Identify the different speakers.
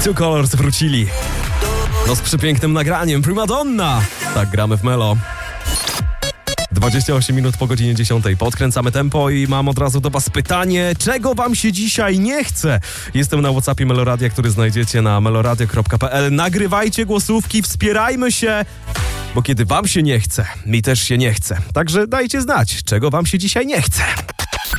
Speaker 1: Two Colors wrócili. No z przepięknym nagraniem. Prima Donna. Tak gramy w Melo. 28 minut po godzinie 10. Podkręcamy tempo i mam od razu do was pytanie, czego wam się dzisiaj nie chce? Jestem na WhatsAppie Meloradia, który znajdziecie na meloradio.pl. Nagrywajcie głosówki, wspierajmy się, bo kiedy wam się nie chce, mi też się nie chce. Także dajcie znać, czego wam się dzisiaj nie chce.